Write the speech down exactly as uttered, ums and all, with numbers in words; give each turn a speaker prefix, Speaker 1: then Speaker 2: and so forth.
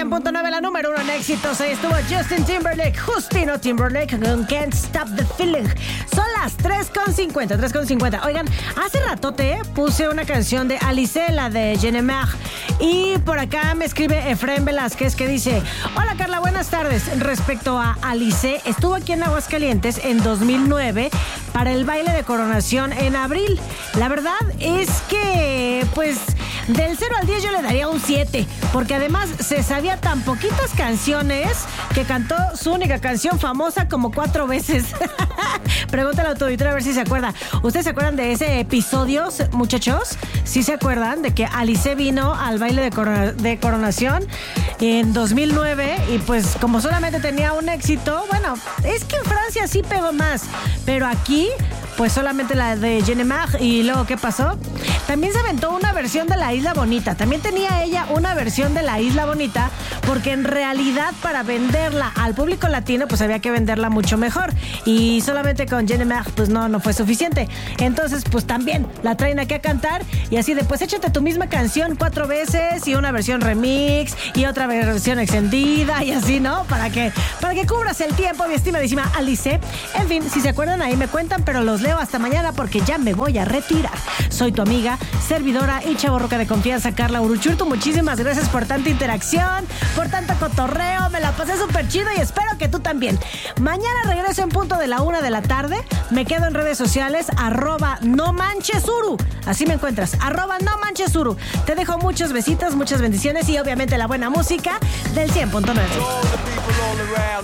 Speaker 1: cien punto nueve, la número uno en éxitos. Ahí estuvo Justin Timberlake, Justino Timberlake con Can't Stop the Feeling. Son las tres con cincuenta, tres con cincuenta. Oigan, hace ratote puse una canción de Alice, la de Je ne m'aime. Y por acá me escribe Efraín Velázquez que dice: hola Carla, buenas tardes. Respecto a Alice, estuvo aquí en Aguascalientes en dos mil nueve para el baile de coronación en abril. La verdad es que, pues, del cero al diez yo le daría un siete, porque además se sabía tan poquitas canciones que cantó su única canción famosa como cuatro veces. Pregúntale a tu auditor a ver si se acuerda. ¿Ustedes se acuerdan de ese episodio, muchachos? ¿Sí se acuerdan de que Alice vino al baile de, corona- de coronación en dos mil nueve? Y pues como solamente tenía un éxito, bueno, es que en Francia sí pegó más, pero aquí pues solamente la de Je ne m'aime. ¿Y luego qué pasó? También se aventó una versión de La Isla Bonita. También tenía ella una versión de La Isla Bonita, porque en realidad para venderla al público latino pues había que venderla mucho mejor, y solamente con Je ne m'aime pues no, no fue suficiente. Entonces pues también la traen aquí a cantar, y así de pues échate tu misma canción cuatro veces y una versión remix y otra versión extendida y así, ¿no? Para que, para que cubras el tiempo, mi estimadísima Alice. En fin, si se acuerdan ahí me cuentan, pero los leo hasta mañana porque ya me voy a retirar. Soy tu amiga, servidora y chavorruca de confianza, Carla Uruchurtu. Muchísimas gracias por tanta interacción, por tanto cotorreo. Me la pasé súper chido y espero que tú también. Mañana regreso en punto de la una de la tarde. Me quedo en redes sociales, arroba no manches uru. Así me encuentras, arroba no manches uru. Te dejo muchos besitos, muchas bendiciones y obviamente la buena música del cien punto nueve.